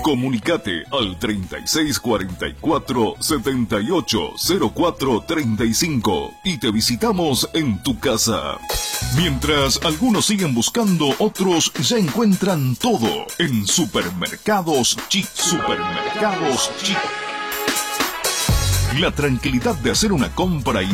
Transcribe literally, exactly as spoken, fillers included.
Comunicate al treinta y seis cuarenta y cuatro setenta y ocho cero cuatro treinta y cinco y te visitamos en tu casa. Mientras algunos siguen buscando, otros ya encuentran todo en Supermercados Chic. Supermercados Chic. La tranquilidad de hacer una compra y